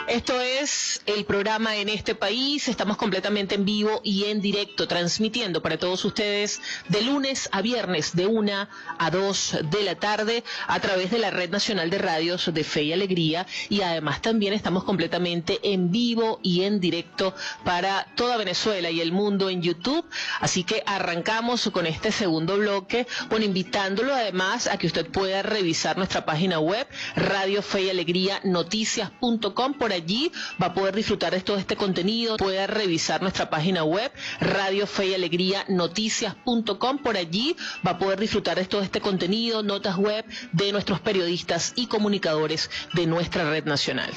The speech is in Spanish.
Esto es el programa En este País. Estamos completamente en vivo y en directo, transmitiendo para todos ustedes de lunes a viernes, de 1 a 2 de la tarde, a través de la Red Nacional de Radios de Fe y Alegría. Y además también estamos completamente en vivo y en directo para toda Venezuela y el mundo en YouTube. Así que arrancamos con este segundo bloque, invitándolo además a que usted pueda revisar nuestra página web, Radio Fe y Alegría Noticias.com. Por allí va a poder disfrutar de todo este contenido, pueda revisar nuestra página web, Radio Fe y Alegría Noticias.com. Por allí va a poder disfrutar de todo este contenido, notas web de nuestros periodistas y comunicadores de nuestra red nacional.